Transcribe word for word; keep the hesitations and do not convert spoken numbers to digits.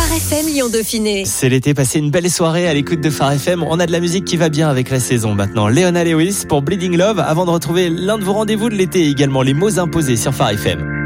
F M Lyon Dauphiné. C'est l'été, passez une belle soirée à l'écoute de Phare F M. On a de la musique qui va bien avec la saison maintenant. Leona Lewis pour Bleeding Love, avant de retrouver l'un de vos rendez-vous de l'été, également les mots imposés sur Phare F M.